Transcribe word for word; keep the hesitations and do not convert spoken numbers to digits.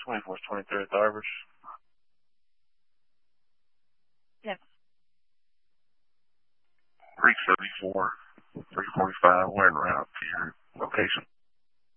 twenty-fourth, twenty-third Arbors. Yes. three seventy-four, three forty-five, we're en route to your location.